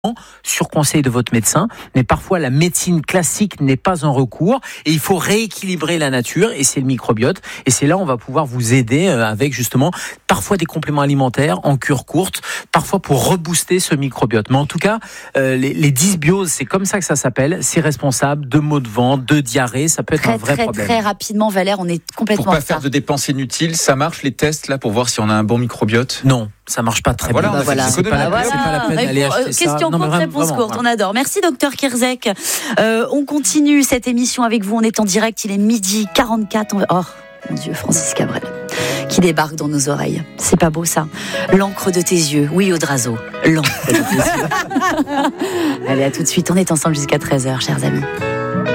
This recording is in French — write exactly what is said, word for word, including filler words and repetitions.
sur conseil de votre médecin, mais parfois la médecine classique n'est pas un recours et il faut rééquilibrer la nature et c'est le microbiote et c'est là où on va pouvoir vous aider avec justement parfois des compléments alimentaires en cure courte, parfois pour rebooster ce microbiote. Mais en tout cas, euh, les, les dysbioses, c'est comme ça que ça s'appelle, c'est responsable de maux de ventre, de diarrhée, ça peut être très, un vrai très, problème. Très rapidement, Valère, on est complètement Pour pas en retard. faire de dépenses inutiles, ça marche les tests là pour voir si on a un bon microbiote? Non, ça marche pas très Ah, voilà, bien. on a fait Voilà. des C'est pas, la, Voilà. c'est pas la peine Mais d'aller pour, acheter euh, ça. question Non, mais courte, vraiment, réponse vraiment, courte, voilà. on adore. Merci docteur Kirzek. Euh, on continue cette émission avec vous, on est en direct, il est midi quarante-quatre. On... Oh mon Dieu, Francis Cabrel qui débarque dans nos oreilles. C'est pas beau ça? L'encre de tes yeux, oui Odrazo, l'encre de tes yeux. Allez, à tout de suite, on est ensemble jusqu'à treize heures, chers amis.